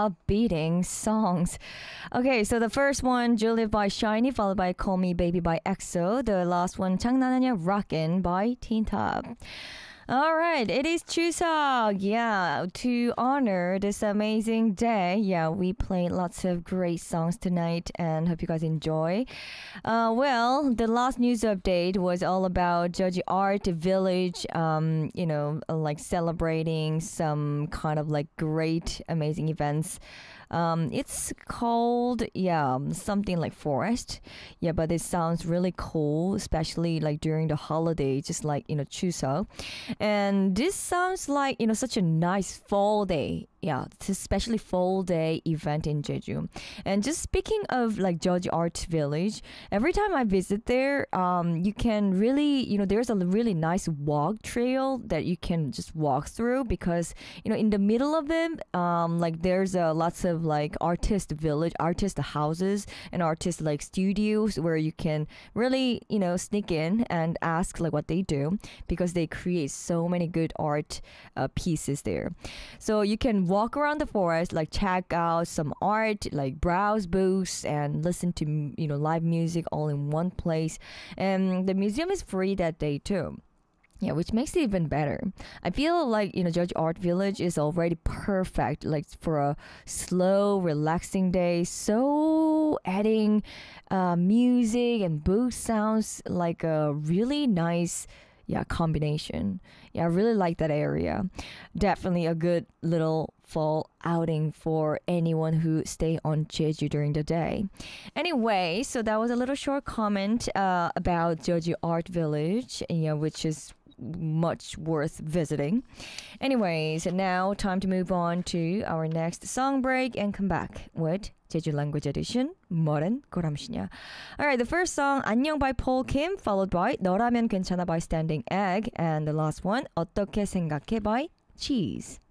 upbeating songs. Okay, so the first one, Juliet by Shiny, followed by Call Me Baby by EXO. The last one, 장난하냐 Rockin' by Teen Top. All right, it is Chuseok. Yeah, to honor this amazing day, yeah, we played lots of great songs tonight and hope you guys enjoy. Well, the last news update was all about Jeju Art Village, like celebrating some kind of like great, amazing events. It's called, something like forest. Yeah, but it sounds really cool, especially like during the holiday, just like, Chuseok. And this sounds like, such a nice fall day. Yeah, it's especially fall day event in Jeju. And just speaking of like Jeju Art Village, every time I visit there, you can really, there's a really nice walk trail that you can just walk through because, in the middle of it, like there's lots of like artist village, artist houses and artist like studios where you can really, sneak in and ask like what they do because they create so many good art pieces there. So you can walk around the forest, like check out some art, like browse booths and listen to, live music all in one place. And the museum is free that day too. Yeah, which makes it even better. I feel like, Jeju Art Village is already perfect, like for a slow, relaxing day. So adding music and booth sounds like a really nice combination. Yeah, I really like that area. Definitely a good little fall outing for anyone who stay on Jeju during the day. Anyway, so that was a little short comment about Jeju Art Village, which is much worth visiting. Anyways, now time to move on to our next song break and come back with Jeju Language Edition, 뭐는 고람시냐. Alright, the first song, 안녕 by Paul Kim, followed by 너라면 괜찮아 by Standing Egg, and the last one, 어떻게 생각해 by Cheese.